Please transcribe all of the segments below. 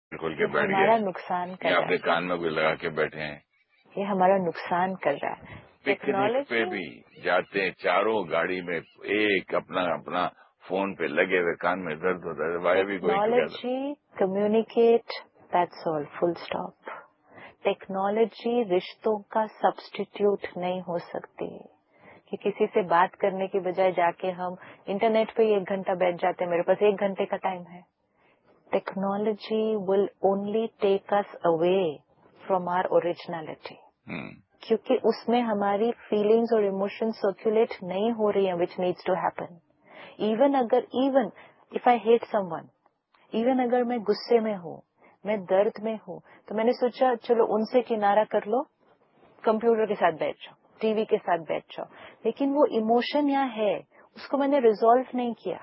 खोल के बैठ हमारा गए नुकसान कर या रहा अपने है, कान में कोई लगा के बैठे हैं, ये हमारा नुकसान कर रहा है। पिकनिक पे भी जाते हैं, चारों गाड़ी में एक अपना अपना फोन पे लगे हुए, कान में दर्द होता है, वाई भी going together. Technology communicate, that's all, full stop. Technology रिश्तों का सब्स्टिट्यूट नहीं हो सकती कि किसी से बात करने की बजाय जाके हम इंटरनेट पे 1 घंटा बैठ जाते हैं, मेरे पास 1 घंटे का टाइम है। Technology will only take us away from our originality, क्योंकि उसमें हमारी फीलिंग्स और इमोशंस सर्कुलेट नहीं हो रही हैं, which needs to happen. Even if I hate someone, even अगर मैं गुस्से में हूँ, मैं दर्द में हूँ, तो मैंने सोचा चलो उनसे किनारा कर लो, कंप्यूटर के साथ बैठ जाओ, टीवी के साथ बैठ जाओ, लेकिन वो इमोशन यहाँ है, उसको मैंने रिजॉल्व नहीं किया,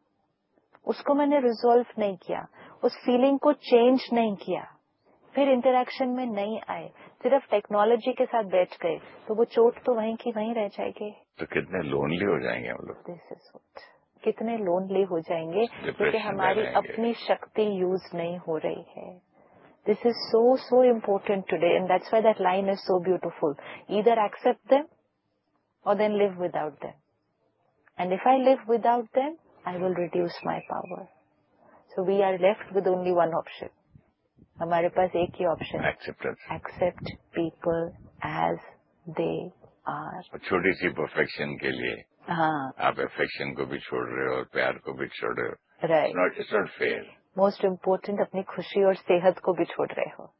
उस फीलिंग को चेंज नहीं किया, फिर इंटरेक्शन में नहीं आए, सिर्फ टेक्नोलॉजी के साथ बैठ गए, तो वो चोट तो वहीं की वहीं रह जाएगी। तो कितने लोनली हो जाएंगे हम लोग, दिस इज व्हाट, कितने लोनली हो जाएंगे, क्योंकि हमारी अपनी शक्ति यूज नहीं हो रही है। This is so important today, and that's why that line is so beautiful. Either accept them or then live without them. And if I live without them, I will reduce my power. So we are left with only one option. हमारे पास एक ही option है, accept people as they are. छोटी सी perfection के लिए हाँ, आप affection को भी छोड़ रहे हो और प्यार को भी छोड़ रहे हो। Right. It's not fair. Most important, अपनी खुशी और सेहत को भी छोड़ रहे हो।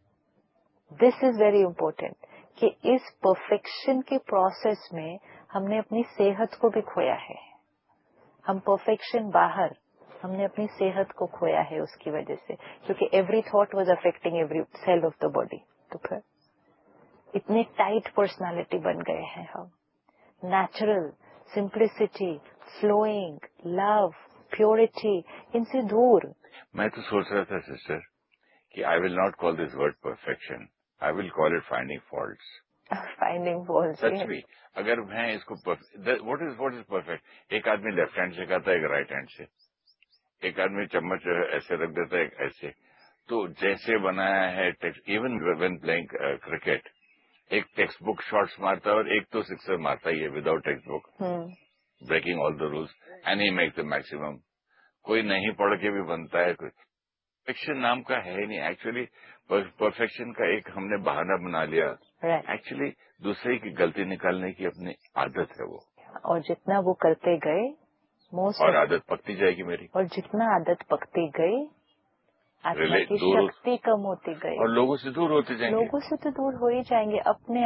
दिस इज वेरी इम्पोर्टेंट कि इस परफेक्शन के प्रोसेस में हमने अपनी सेहत को भी खोया है। हम परफेक्शन बाहर, हमने अपनी सेहत को खोया है उसकी वजह से, क्योंकि every thought was affecting every cell of the body. तो फिर इतने टाइट पर्सनालिटी बन गए हैं हम। Natural, simplicity, flowing, love, purity, इनसे दूर। मैं तो सोच रहा था सिस्टर कि I will not call this word perfection, I will call it finding faults. Finding faults. सच भी, अगर मैं इसको व्हाट इज परफेक्ट, एक आदमी लेफ्ट हैंड से खाता है, एक राइट हैंड से, एक आदमी चम्मच ऐसे रख देता है, एक ऐसे, तो जैसे बनाया है इवन व्हेन प्लेइंग क्रिकेट, एक टेक्स्ट बुक शॉट्स मारता है और एक तो सिक्सर मारता ही है without text book, breaking all the rules and he make the maximum. कोई नहीं पढ़ के भी बनता है। कोई परफेक्शन नाम का है ही नहीं एक्चुअली। परफेक्शन का एक हमने बहाना बना लिया, एक्चुअली दूसरे की गलती निकालने की अपनी आदत है वो, और जितना वो करते गए और आदत पकती जाएगी मेरी, और जितना आदत पकती गई आत्मा की शक्ति कम होती गई, और लोगों से दूर होते जाएंगे। लोगों से तो दूर हो ही जाएंगे, अपने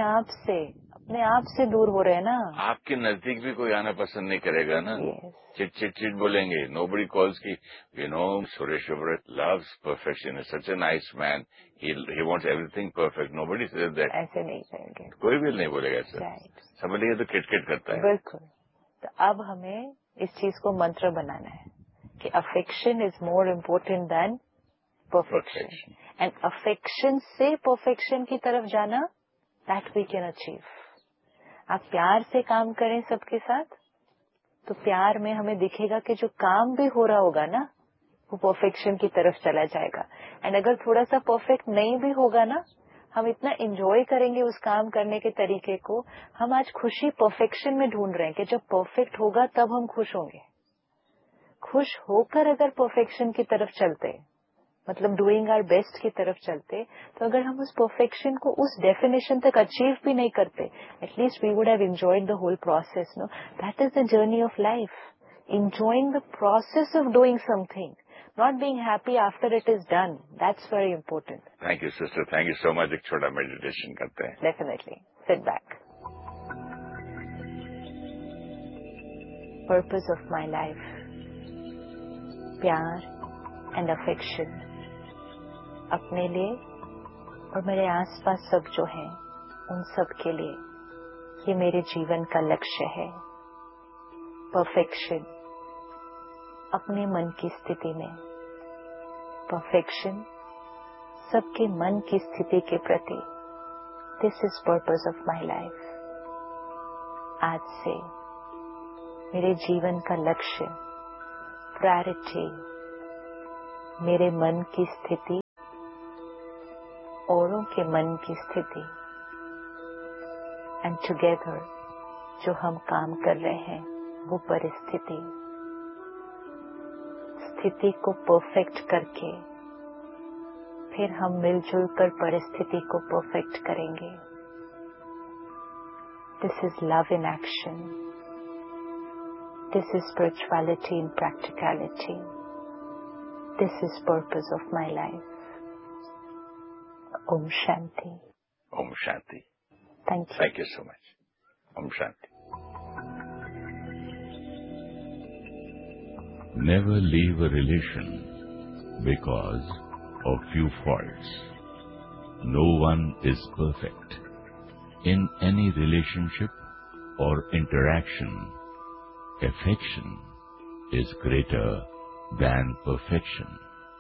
आप से दूर हो रहे हैं ना। आपके नजदीक भी कोई आना पसंद नहीं करेगा ना। चिट चिट चिट बोलेंगे। नोबडी कॉल्स की Suresh loves perfection, is such a nice man, he wants everything perfect. Nobody says that. ऐसे नहीं कहेंगे, कोई भी नहीं बोलेगा सर। समझिए तो किटकिट करता है। बिल्कुल। तो अब हमें इस चीज को मंत्र बनाना है कि affection is more important than perfection, and affection से परफेक्शन की तरफ जाना, दैट वी कैन अचीव। आप प्यार से काम करें सबके साथ, तो प्यार में हमें दिखेगा कि जो काम भी हो रहा होगा ना, वो परफेक्शन की तरफ चला जाएगा। एंड अगर थोड़ा सा परफेक्ट नहीं भी होगा ना, हम इतना एंजॉय करेंगे उस काम करने के तरीके को। हम आज खुशी परफेक्शन में ढूंढ रहे हैं कि जब परफेक्ट होगा तब हम खुश होंगे। खुश होकर अगर परफेक्शन की तरफ चलते, मतलब डूइंग आवर बेस्ट की तरफ चलते, तो अगर हम उस परफेक्शन को उस डेफिनेशन तक अचीव भी नहीं करते, at least we would have enjoyed the whole process. No, that is the journey of life, enjoying the process of doing something, not being happy after it is done. That's very important. Thank you, sister. Thank you so much. एक छोटा meditation करते हैं। Definitely. Sit back. Purpose of my life. प्यार and affection. अपने लिए और मेरे आसपास सब जो हैं, उन सब के लिए ये मेरे जीवन का लक्ष्य है। Perfection. अपने मन की स्थिति में परफेक्शन, सबके मन की स्थिति के प्रति, this is purpose of my life. आज से मेरे जीवन का लक्ष्य, प्रायोरिटी, मेरे मन की स्थिति औरों के मन की स्थिति, एंड टुगेदर जो हम काम कर रहे हैं वो परिस्थिति, स्थिति को परफेक्ट करके फिर हम मिलजुल कर परिस्थिति को परफेक्ट करेंगे. This is love in action. This is spirituality in practicality. This is purpose of my life. Om Shanti. Om Shanti. Thank you. Thank you so much. Om Shanti. Never leave a relation because of few faults. No one is perfect. In any relationship or interaction, affection is greater than perfection.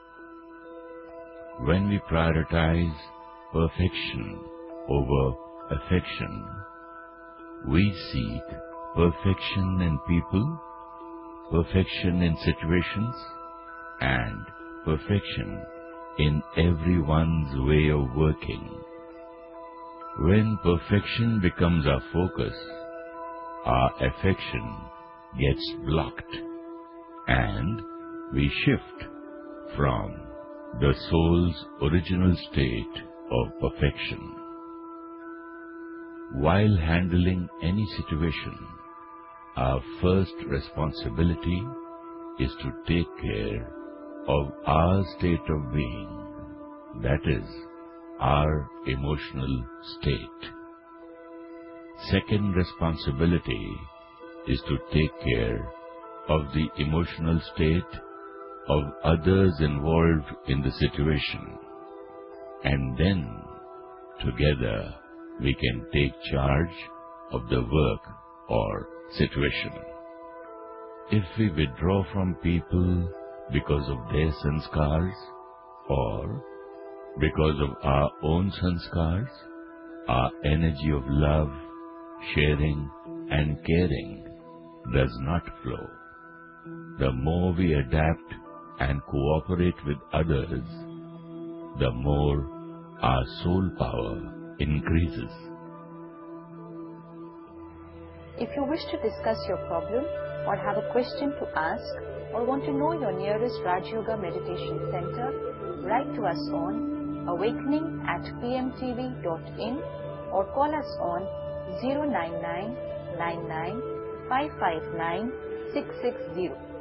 When we prioritize perfection over affection, we seek perfection in people, perfection in situations, and perfection in everyone's way of working. When perfection becomes our focus, our affection gets blocked, and we shift from the soul's original state of perfection. While handling any situation, our first responsibility is to take care of our state of being, that is, our emotional state. Second responsibility is to take care of the emotional state of others involved in the situation, and then together we can take charge of the work or situation. If we withdraw from people because of their sanskars or because of our own sanskars, our energy of love, sharing and caring does not flow. The more we adapt and cooperate with others, the more our soul power increases. If you wish to discuss your problem or have a question to ask or want to know your nearest Raj Yoga Meditation Center, write to us on awakening@pmtv.in or call us on 099 99 559 660.